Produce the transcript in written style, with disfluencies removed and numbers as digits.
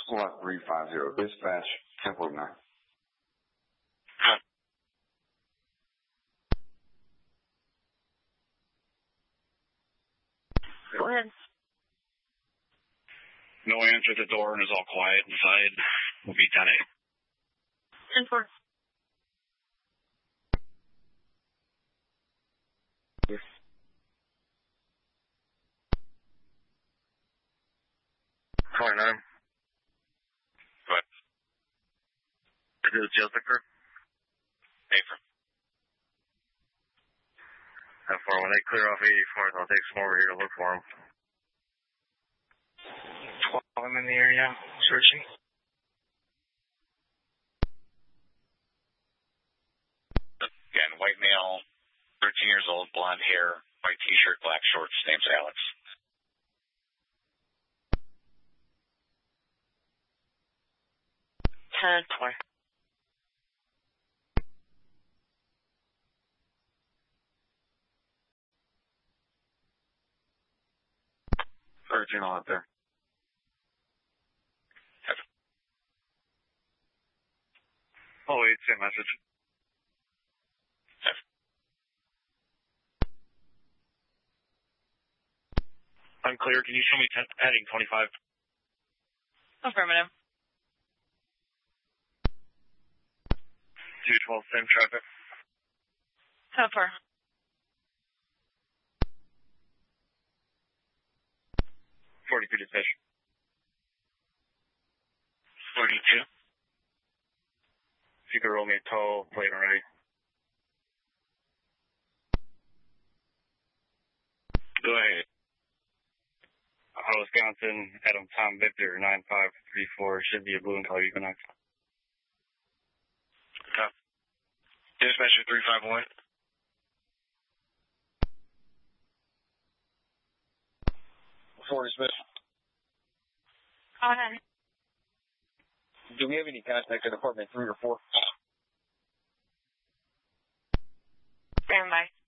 Slot 350, dispatch 1049. Go ahead. No answer at the door and it's all quiet inside. Will be 10-8. 10-4. Yes. Calling 9. What? Is it a jail sticker? Paper. How far? When they clear off 84th, I'll take some over here to look for them. 12, I'm in the area, searching. Again, white male, 13 years old, blonde hair, white t-shirt, black shorts, name's Alex. Play. Original out there. Oh, wait, same message. Unclear. Can you show me heading 25? Affirmative. 212, same traffic. 10-4. 42 dispatch. 42. If you could roll me a tow plate already. Go ahead. Wisconsin, Adam Tom Victor, 9534. Should be a blue and color Equinox. Okay. Dispatcher 351. Smith. Go ahead. Do we have any contact at apartment 3 or 4? Stand by.